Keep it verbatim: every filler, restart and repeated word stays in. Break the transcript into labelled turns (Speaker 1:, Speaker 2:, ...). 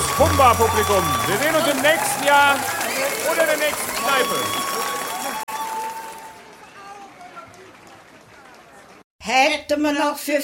Speaker 1: liebes Humba-Publikum. Wir sehen uns im nächsten Jahr oder der nächsten Kneipe.
Speaker 2: Hätte man noch für